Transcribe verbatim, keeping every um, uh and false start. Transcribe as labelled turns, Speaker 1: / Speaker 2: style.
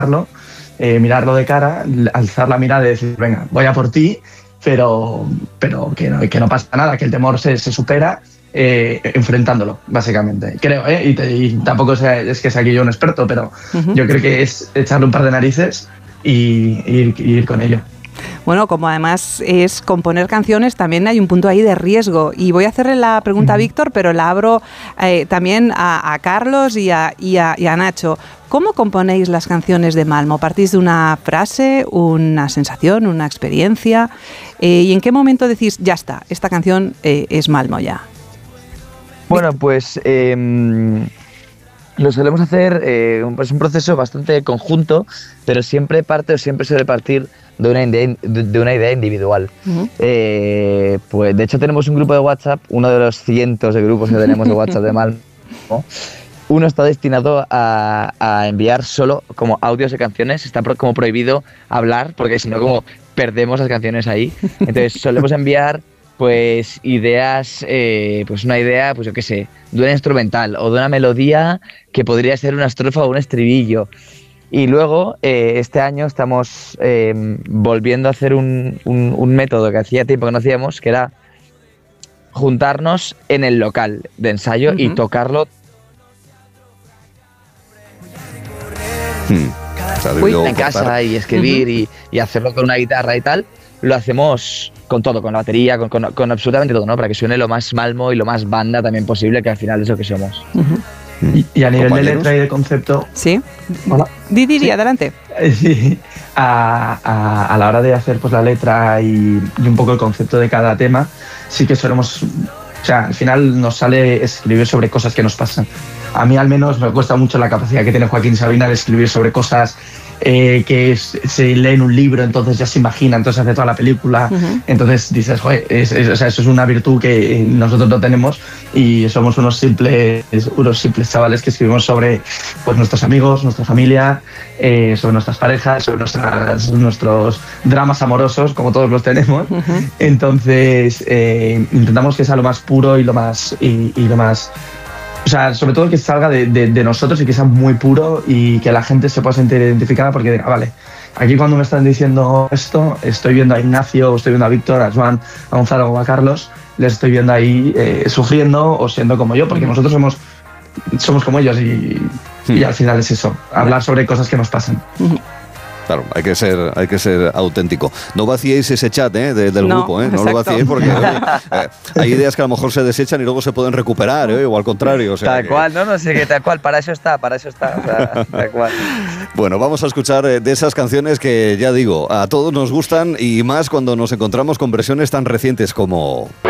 Speaker 1: enfrentarlo, eh, mirarlo de cara, alzar la mirada y decir, venga, voy a por ti, pero, pero que, no, que no pasa nada, que el temor se, se supera eh, enfrentándolo, básicamente. Creo, ¿eh? Y, te, y tampoco sea, es que sea aquí yo un experto, pero uh-huh. yo creo que es echarle un par de narices y, y, ir, y ir con ello.
Speaker 2: Bueno, como además es componer canciones, también hay un punto ahí de riesgo. Y voy a hacerle la pregunta uh-huh. a Víctor, pero la abro eh, también a, a Carlos y a, y, a, y a Nacho. ¿Cómo componéis las canciones de Malmo? ¿Partís de una frase, una sensación, una experiencia? Eh, ¿Y en qué momento decís, ya está, esta canción eh, es Malmo ya?
Speaker 3: Bueno, pues eh, lo solemos hacer, eh, es un proceso bastante conjunto, pero siempre parte o siempre suele partir de una idea, de una idea individual. Uh-huh. Eh, pues de hecho tenemos un grupo de WhatsApp, uno de los cientos de grupos que tenemos de WhatsApp de Malmo. Uno está destinado a, a enviar solo como audios de canciones, está pro, como prohibido hablar, porque si no como perdemos las canciones ahí. Entonces solemos enviar pues ideas, eh, pues una idea, pues yo qué sé, de una instrumental o de una melodía que podría ser una estrofa o un estribillo. Y luego, eh, este año estamos eh, volviendo a hacer un, un, un método que hacía tiempo que no hacíamos, que era juntarnos en el local de ensayo uh-huh. y tocarlo.
Speaker 2: Hmm.
Speaker 3: Uy, en casa y escribir uh-huh. y, y hacerlo con una guitarra y tal. Lo hacemos con todo, con la batería, con, con, con absolutamente todo, ¿no? Para que suene lo más Malmo y lo más banda también posible, que al final es lo que somos.
Speaker 2: Uh-huh.
Speaker 1: Y, y a nivel de letra y de concepto...
Speaker 2: Sí. Hola. Di, di, di, sí. Adelante.
Speaker 1: Sí. A, a, a la hora de hacer pues la letra y, y un poco el concepto de cada tema, sí que solemos... O sea, al final nos sale escribir sobre cosas que nos pasan. A mí al menos me cuesta mucho la capacidad que tiene Joaquín Sabina de escribir sobre cosas eh, que es, se lee en un libro, entonces ya se imagina, entonces hace toda la película. Uh-huh. Entonces dices, joder, es, es, o sea, eso es una virtud que nosotros no tenemos y somos unos simples, unos simples chavales que escribimos sobre pues, nuestros amigos, nuestra familia, eh, sobre nuestras parejas, sobre nuestras, nuestros dramas amorosos, como todos los tenemos. Uh-huh. Entonces eh, intentamos que sea lo más puro y lo más... Y, y lo más O sea, sobre todo que salga de, de, de nosotros y que sea muy puro y que la gente se pueda sentir identificada porque diga, vale, aquí cuando me están diciendo esto, estoy viendo a Ignacio, estoy viendo a Víctor, a Joan, a Gonzalo o a Carlos, les estoy viendo ahí eh, sufriendo o siendo como yo, porque nosotros somos, somos como ellos y, sí. y al final es eso, hablar sobre cosas que nos pasan.
Speaker 4: Claro, hay que ser, hay que ser auténtico. No vaciéis ese chat ¿eh? de, del no, grupo, ¿eh? no lo vaciéis porque oye, eh, hay ideas que a lo mejor se desechan y luego se pueden recuperar, ¿eh? o al contrario. O sea,
Speaker 3: tal
Speaker 4: que...
Speaker 3: cual, no, no sé qué tal cual, para eso está, para eso está, o sea, tal cual.
Speaker 4: Bueno, vamos a escuchar de esas canciones que ya digo, a todos nos gustan y más cuando nos encontramos con versiones tan recientes como...